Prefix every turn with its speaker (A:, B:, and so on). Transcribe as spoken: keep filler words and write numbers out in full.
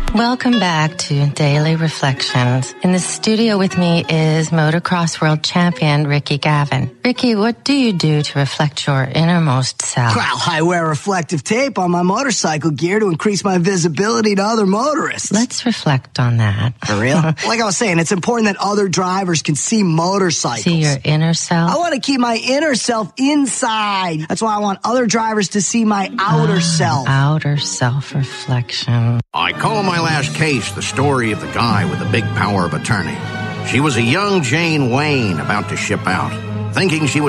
A: Welcome back to Daily Reflections. In the studio with me is motocross world champion Ricky Gavin. Ricky, what do you do to reflect your innermost self?
B: Well, I wear reflective tape on my motorcycle gear to increase my visibility to other motorists.
A: Let's reflect on that.
B: For real? Like I was saying, it's important that other drivers can see motorcycles.
A: See your inner self?
B: I want to keep my inner self inside. That's why I want other drivers to see my outer
A: ah,
B: self.
A: Outer self-reflection.
C: I call my last case the story of the guy with the big power of attorney. She was a young Jane Wayne about to ship out, thinking she was